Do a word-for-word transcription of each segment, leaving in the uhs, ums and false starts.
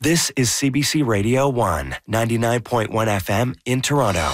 This is C B C Radio one, ninety-nine point one F M in Toronto.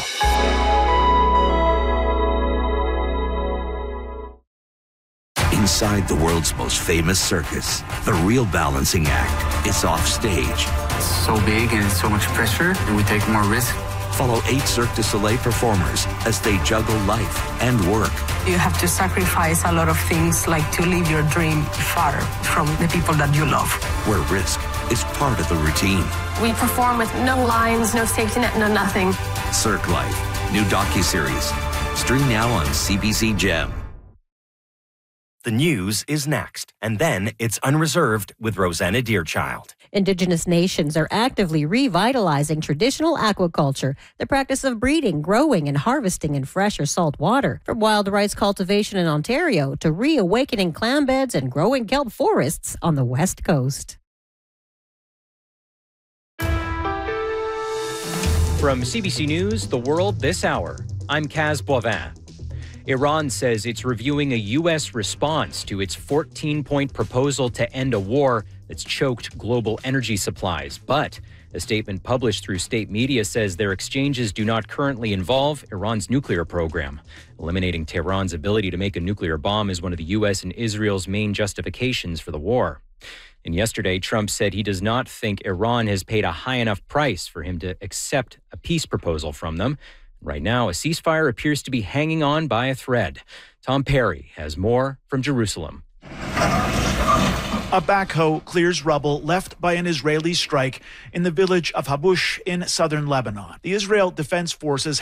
Inside the world's most famous circus, the real balancing act is off stage. It's so big and so much pressure, and we take more risk. Follow eight Cirque du Soleil performers as they juggle life and work. You have to sacrifice a lot of things, like to live your dream far from the people that you love. Where risk is part of the routine. We perform with no lines, no safety net, no nothing. Cirque Life, new docuseries. Stream now on C B C Gem. The news is next, and then it's Unreserved with Rosanna Deerchild. Indigenous nations are actively revitalizing traditional aquaculture, the practice of breeding, growing, and harvesting in fresh or salt water. From wild rice cultivation in Ontario to reawakening clam beds and growing kelp forests on the West Coast. From C B C News, The World This Hour, I'm Kaz Boivin. Iran says it's reviewing a U S response to its fourteen-point proposal to end a war that's choked global energy supplies. But a statement published through state media says their exchanges do not currently involve Iran's nuclear program. Eliminating Tehran's ability to make a nuclear bomb is one of the U S and Israel's main justifications for the war. And yesterday, Trump said he does not think Iran has paid a high enough price for him to accept a peace proposal from them. Right now, a ceasefire appears to be hanging on by a thread. Tom Perry has more from Jerusalem. A backhoe clears rubble left by an Israeli strike in the village of Habush in southern Lebanon. The Israel Defense Forces